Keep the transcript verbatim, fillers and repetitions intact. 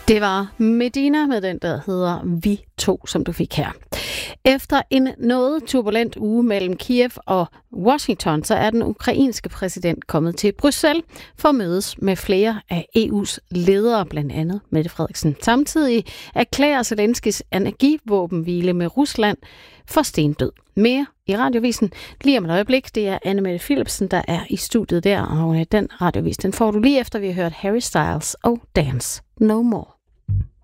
Det var Medina med den, der hedder Vi to, som du fik her. Efter en noget turbulent uge mellem Kiev og Washington, så er den ukrainske præsident kommet til Bruxelles for at mødes med flere af E U's ledere, blandt andet Mette Frederiksen. Samtidig erklærer Zelenskis energivåbenhvile med Rusland for stendød. Mere i Radiovisen lige om et øjeblik. Det er Anne-Mette Philipsen, der er i studiet der, og den radiovis, den får du lige efter, vi har hørt Harry Styles og Dance No More.